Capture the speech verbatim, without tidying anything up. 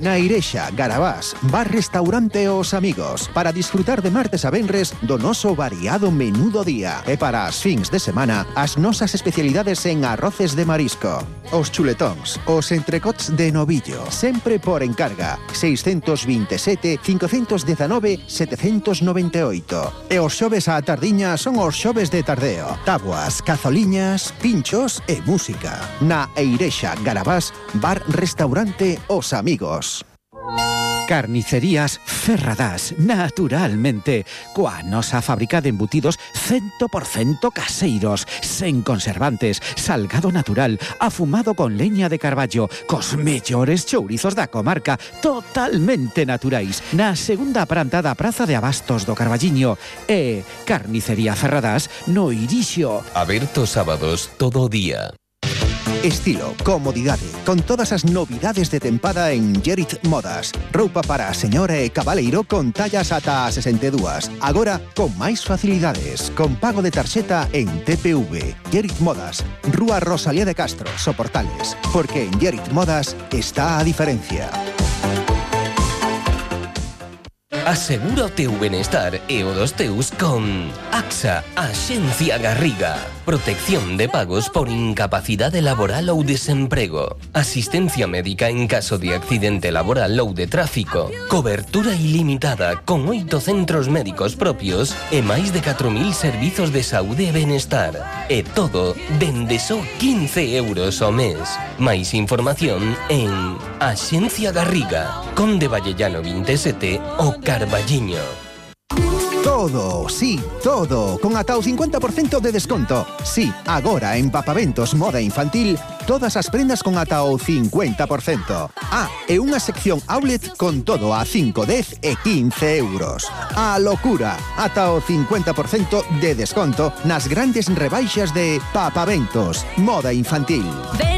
Na Irexa, Garabás, bar restaurante Os Amigos, para disfrutar de martes a venres do noso variado menú do día. E para as fins de semana, as nosas especialidades en arroces de marisco. Os chuletóns, os entrecots de novillo, sempre por encarga. seiscentos veintisiete, quinientos diecinueve, setecientos noventa e oito. E os xoves á tardiña son os xoves de tardeo. Tabuas, cazoliñas, pinchos e música. Na Irexa, Garabás, bar restaurante Os Amigos. Carnicerías Ferradás, naturalmente, coa nosa fábrica de embutidos cien por ciento caseiros, sen conservantes, salgado natural, afumado con leña de carballo, cos mellores chourizos da comarca, totalmente naturais, na segunda planta da Praza de Abastos do Carballiño. E Carnicería Ferradás no Irixo. Aberto sábados todo o día. Estilo, comodidade, con todas as novidades de tempada en Gerit Modas. Roupa para a señora e cabaleiro con tallas ata a sesenta e dúas. Agora, con máis facilidades, con pago de tarxeta en T P V. Gerit Modas, Rúa Rosalía de Castro, Soportales. Porque en Gerit Modas está a diferencia. Asegura o teu benestar e o dos teus con AXA, Axencia Garriga. Protección de pagos por incapacidade laboral ou desemprego. Asistencia médica en caso de accidente laboral ou de tráfico. Cobertura ilimitada con oito centros médicos propios e máis de catro mil servizos de saúde e benestar. E todo dende só quince euros ao mes. Máis información en Axencia Garriga, Conde Vallellano veintisiete o Carballiño. Todo, sí, todo, con ata o cincuenta por ciento de desconto. Sí, agora en Papaventos Moda Infantil, todas as prendas con ata o cincuenta por ciento. Ah, e unha sección outlet con todo a cinco, dez e quince euros. A locura, ata o cincuenta por ciento de desconto nas grandes rebaixas de Papaventos Moda Infantil.